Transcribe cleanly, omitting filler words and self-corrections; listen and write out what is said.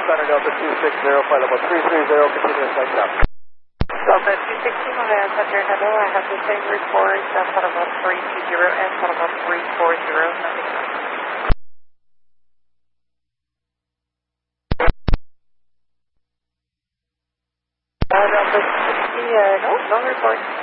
Center Delta 260, flight level 330, continuous flight up. Delta 260, Mobile Center, hello, I have the same report, flight level 320 and flight level 340, nothing else. Delta 260, no report.